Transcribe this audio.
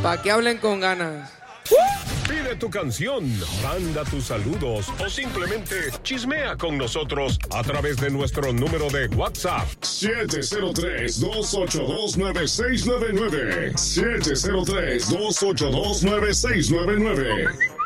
para que hablen con ganas. Pide tu canción, manda tus saludos o simplemente chismea con nosotros a través de nuestro número de WhatsApp. 703-282-9699. 703-282-9699.